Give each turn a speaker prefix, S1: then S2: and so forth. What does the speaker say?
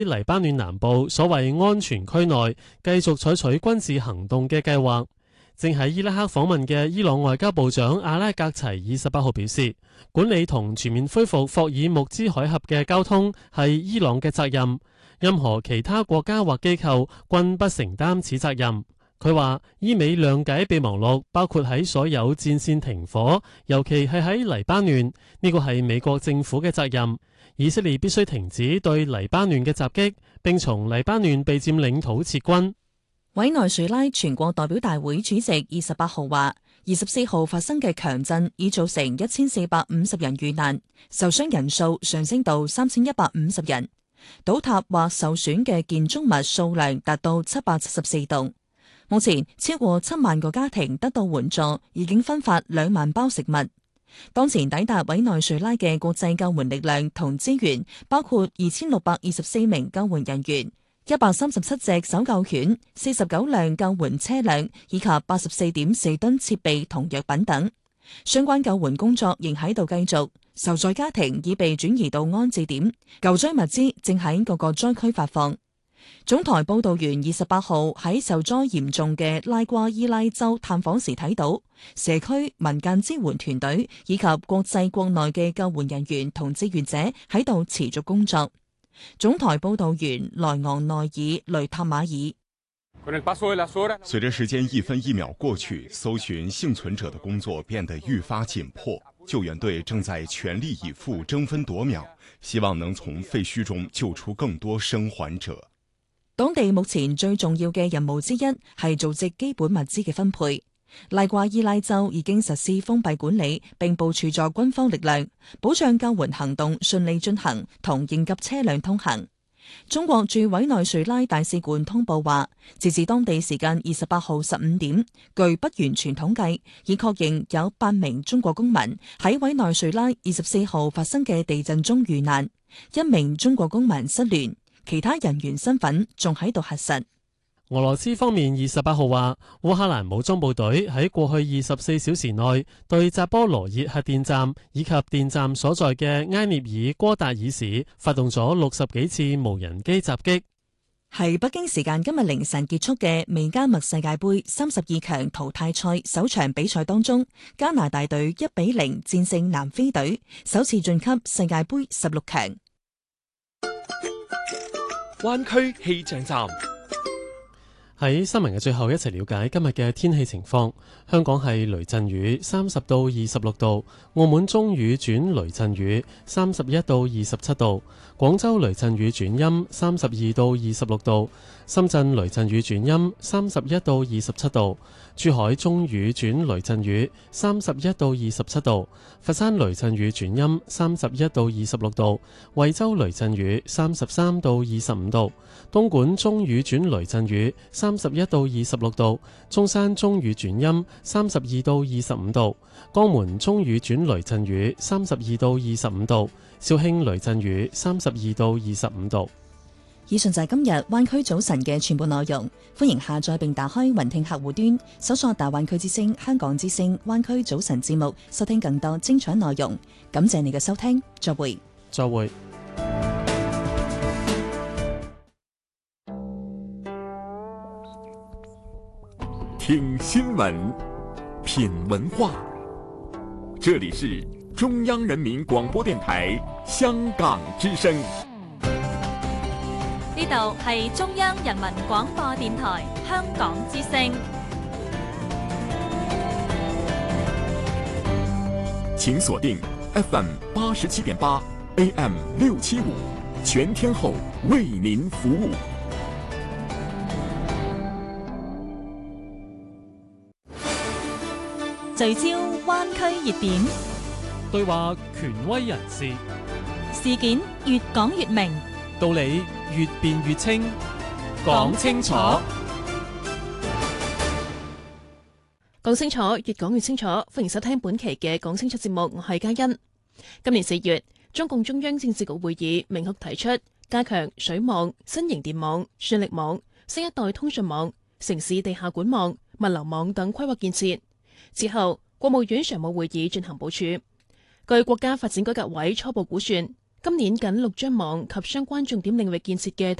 S1: 黎巴嫩南部所謂安全區內繼續採取軍事行動嘅計劃。正喺伊拉克訪問嘅伊朗外交部長阿拉格齊28號表示，管理同全面恢復霍爾木茲海峽嘅交通係伊朗嘅責任，任何其他國家或機構均不承擔此責任。佢話伊美諒解備忘錄包括喺所有戰線停火，尤其係喺黎巴嫩，呢個係美國政府嘅責任。以色列必須停止對黎巴嫩嘅襲擊，並從黎巴嫩被佔領土撤軍。
S2: 委內瑞拉全國代表大會主席28號話，24號發生嘅強震已造成1450人遇難，受傷人數上升到3150人，倒塌或受損嘅建築物數量達到774棟。目前超過7萬個家庭得到援助，已經分發2萬包食物。當前抵達委內瑞拉嘅國際救援力量同資源包括2624名救援人員、137隻搜救犬、49輛救援車輛以及84.4噸設備同藥品等。相關救援工作仍喺度繼續，受災家庭已被轉移到安置點，救災物資正喺各個災區發放。總台報道員28號喺受災嚴重嘅拉瓜伊拉州探訪時睇到，社區民間支援團隊以及國際國內嘅救援人員同志願者喺度持續工作。總台報道員萊昂內爾雷塔馬爾：
S3: 隨着時間一分一秒過去，搜尋幸存者的工作變得愈發緊迫，救援隊正在全力以赴爭分奪秒，希望能從廢墟中救出更多生還者。
S2: 當地目前最重要嘅任務之一係組織基本物資嘅分配。拉瓜伊拉州已經實施封閉管理，並部署咗軍方力量，保障救援行動順利進行同應急車輛通行。中國駐委內瑞拉大使館通報話，截至當地時間28號15點，據不完全統計，已確認有8名中國公民喺委內瑞拉24號發生嘅地震中遇難，1名中國公民失聯。其他人員身份仲喺度核實。
S1: 俄羅斯方面28號話，烏克蘭武裝部隊喺過去24小時內對扎波羅熱核電站以及電站所在嘅埃涅爾戈達爾市發動咗60幾次無人機襲擊。
S2: 係北京時間今日凌晨結束嘅美加墨世界盃32強淘汰賽首場比賽當中，加拿大隊1-0戰勝南非隊，首次晉級世界盃16強。
S4: 灣區氣象站。
S1: 喺新聞嘅最後，一齊了解今日嘅天氣情況。香港係雷陣雨30到26度，澳門中雨轉雷陣雨31到27度，廣州雷陣雨轉陰32到26度，深圳雷陣雨轉陰31到27度，珠海中雨轉雷陣雨31到27度，佛山雷陣雨轉陰31到26度，惠州雷陣雨33到25度，東莞中雨轉雷陣雨31到26度，中山中雨轉陰32到25度，江門中雨轉雷陣雨32到25度，肇慶雷陣雨32到25度。
S2: 以上就係今日灣區早晨嘅全部內容，歡迎下載並打開雲聽客戶端，搜索大灣區之聲、香港之聲、灣區早晨節目，收聽更多精彩內容。感謝你嘅收聽，再會。
S1: 再會。
S5: 聽新聞，品文化，這裏是中央人民廣播電台香港之聲。
S6: 呢度係中央人民廣播電台香港之聲。
S5: 請鎖定 FM 87.8 AM 675，全天候為您服務。
S6: 聚焦灣區熱點，
S1: 對話權威人士，
S6: 事件越講越明，
S1: 道理越辯越清，講清楚。
S7: 講清楚，越講越清楚。歡迎收聽本期嘅講清楚節目，我係嘉欣。今年4月，中共中央政治局會議明確提出加強水網、新型電網、算力網、新一代通訊網、城市地下管網、物流網等規劃建設。之後，國務院常務會議進行部署。據國家發展改革委初步估算， 今年僅陸張網及相關重點領域建設嘅